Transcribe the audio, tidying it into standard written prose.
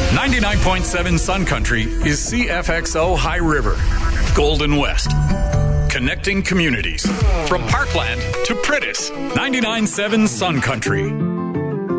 99.7 Sun Country is CFXO High River, Golden West. Connecting communities. From Parkland to Pritis, 99.7 Sun Country.